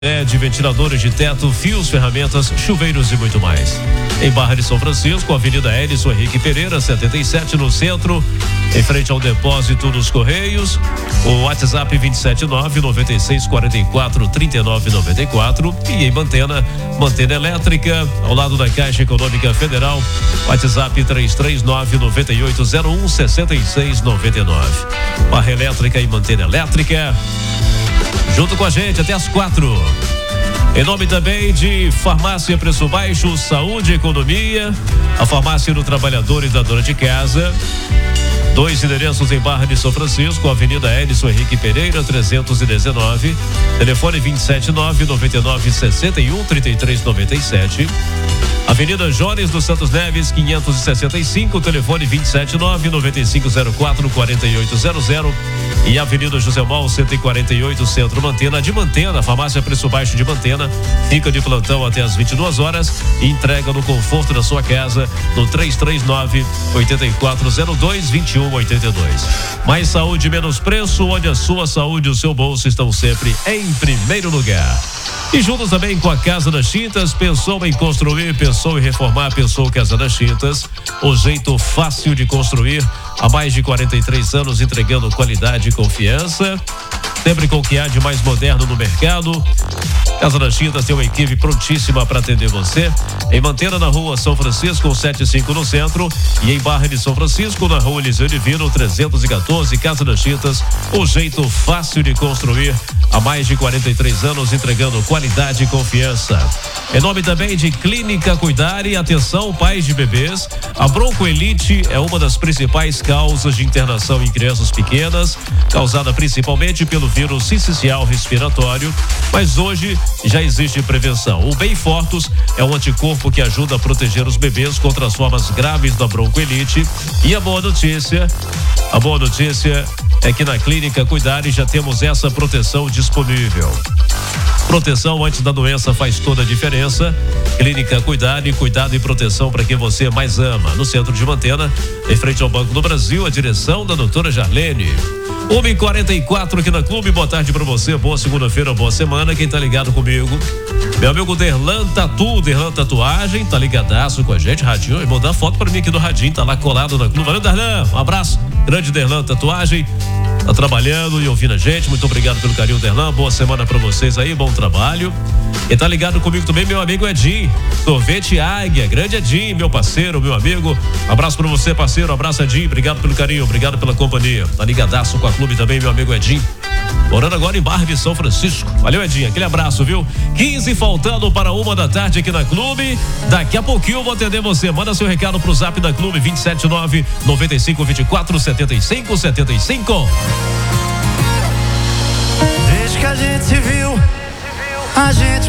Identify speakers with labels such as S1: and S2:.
S1: de ventiladores de teto, fios, ferramentas, chuveiros e muito mais. Em Barra de São Francisco, Avenida Edson Henrique Pereira, 77, no centro, em frente ao depósito dos Correios. O WhatsApp 279-9644-3994. E em Mantena elétrica, ao lado da Caixa Econômica Federal, WhatsApp 339-9801-6699. Barra Elétrica e Mantena Elétrica, junto com a gente até às 4. Em nome também de Farmácia Preço Baixo, Saúde e Economia, a farmácia do trabalhador e da dona de casa. 2 endereços em Barra de São Francisco, Avenida Edson Henrique Pereira, 319, telefone 279-9961-3397. Avenida Jones dos Santos Neves, 565, telefone 279-9504-4800. E Avenida José Mal, 148, Centro Mantena. De Mantena, farmácia Preço Baixo de Mantena, fica de plantão até às 22 horas e entrega no conforto da sua casa no 339-8402-2182. Mais saúde, menos preço, onde a sua saúde e o seu bolso estão sempre em primeiro lugar. E juntos também com a Casa das Tintas. Pensou em construir, pensou em reformar, pensou Casa das Tintas. O jeito fácil de construir, há mais de 43 anos entregando qualidade e confiança, sempre com o que há de mais moderno no mercado. Casa das Tintas tem uma equipe prontíssima para atender você. Em Mantena, na Rua São Francisco, 175 no centro, e em Barra de São Francisco, na Rua Eliseu Divino, 314. Casa das Tintas, o jeito fácil de construir, há mais de 43 anos entregando qualidade e confiança. Em nome também de Clínica Cuidar, e atenção, pais de bebês, a broncoelite é uma das principais causas de internação em crianças pequenas, causada principalmente pelo vírus sincicial respiratório, mas hoje já existe prevenção. O Beyfortus é um anticorpo que ajuda a proteger os bebês contra as formas graves da broncoelite. E a boa notícia é que na Clínica Cuidar já temos essa proteção disponível. Proteção antes da doença faz toda a diferença. Clínica Cuidar, e cuidado e proteção para quem você mais ama. No centro de Mantena, em frente ao Banco do Brasil, a direção da doutora Jarlene. 1h44 aqui na Clube. Boa tarde pra você, boa segunda-feira, boa semana. Quem tá ligado comigo, meu amigo Derlan Tatuagem, tá ligadaço com a gente. Radinho, mandar foto pra mim aqui do Radinho, tá lá colado na Clube. Valeu, Derlan, um abraço. Grande Derlan Tatuagem, tá trabalhando e ouvindo a gente. Muito obrigado pelo carinho, Derlan. Boa semana pra vocês aí, bom trabalho. Quem tá ligado comigo também, meu amigo Edinho, Sorvete Águia. Grande Edinho, meu parceiro, meu amigo. Abraço pra você, parceiro. Abraço, Edinho. Obrigado pelo carinho, obrigado pela companhia. Tá ligadaço com a Clube também, meu amigo Edinho. Morando agora em Barra de São Francisco. Valeu, Edinho. Aquele abraço, viu? 15 faltando para 1 da tarde aqui na Clube. Daqui a pouquinho eu vou atender você. Manda seu recado pro zap da Clube, 279-9524-7575.
S2: Desde que a gente se viu, a gente